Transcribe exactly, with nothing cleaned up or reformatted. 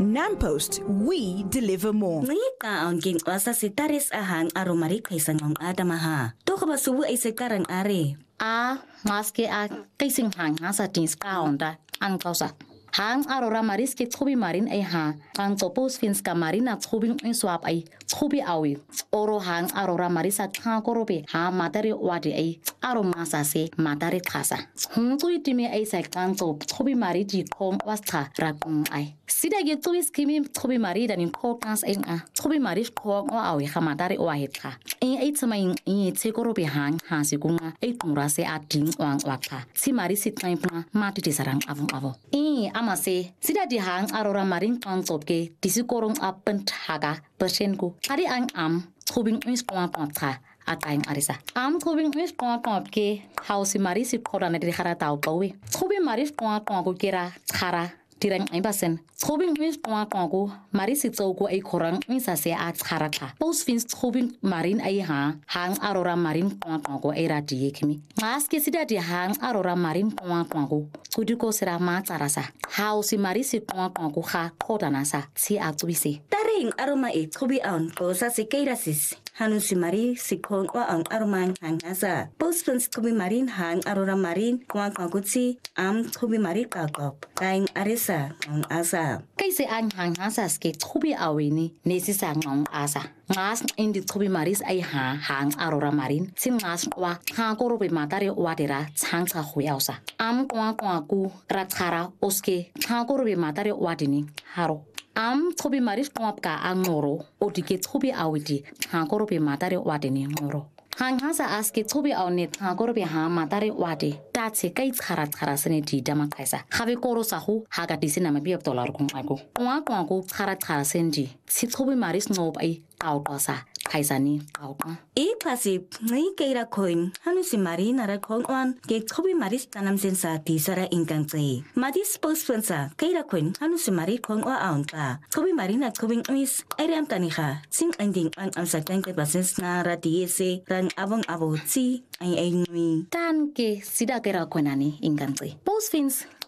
Nampost, we deliver more. Ngika ang ging wasa si Taris ahang aromari kaisang ang adamaha. To ka ba subu ay sekarang are? A maske a kaising hang hasa tins kaonda ang kausa. Hang arora maris ke tsubi marin ay ha. Ang topos fins ka marina tsubing ang swap ay tsubi awi. Oro hang arora marisa kang korobe ha matari wadi ay aro masase matari kasa. Hung tui timi ay sa kang top tsubi mari di kong wasta rakung ay. Sida ge tui skimi tsubi mari danin kokans ay a. Tsubi mari kong o awi ha matari wahit ka. Ay ay tsamayin ay tse korobe hang ha sigunga ay tumurase at ding wang wakka. Si mari sit ngayon pa mati di sarang avong avo. Ay amase sida di hang arora marin kang top ke disikorong apent haga persenku. Hari ang am tubing is kwa kwa at ang arisa. Am tubing is kwa kwa ke hausi mari si kora na di hara tau pawi. Tubing mari kwa kwa ko kira hara dirang ay basen. Tubing is kwa kwa ko mari si tau ko ay korang isa se at hara ka. Pos fins tubing marin ay ha hang arora marin kwa kwa ko ay radiye kimi. Ngas ke sida di hang arora marin kwa kwa ko kudi ko sira ma tarasa. Hausi mari si kwa kwa ko ha kota nasa si atubisi. Taring aroma e tsubi aon ko sa si kairasis. Hanu si mari si kong wa ang aromang hang hasa. Pos fins tsubi marin hang arora marin kwa kwa kutsi am tsubi mari kakop. Kaing arisa ang asa. Kaisi ang hang hasa ske tsubi awini nesi sa ngong asa. Ngas indi tsubi maris ay ha hang arora marin sin ngas wa ha korobe matari wadira chang cha huyausa. Am kwa kwa ku ratara oske ha korobe matari wadini haro. Am tsubi maris kwa ka ang ngoro odike tsubi awidi ha korobe matari wadini ngoro. Hang hasa aske tsubi awnet ha korobe ha matari wadi tatse kai chara chara sene di dama kaisa. Have koro sahu haga disina mabiab dolar kung ako. Kwa kwa ku chara chara sendi si tsubi maris ngob ay kautosa kaisa ni kauto. E klasi ngai kaira koin hanu si mari nara kong wan ke tsubi maris tanam sensa di sara ingkang tse. Madi spos pensa kaira koin hanu si mari kong wa aon pa. Tsubi mari na tsubing umis ay riam taniha sing ending ang amsa tangke basens na radiese ran abong abo tsi ay ay ngui. Tan ke sida kera koinani ingkang tse. Pos fins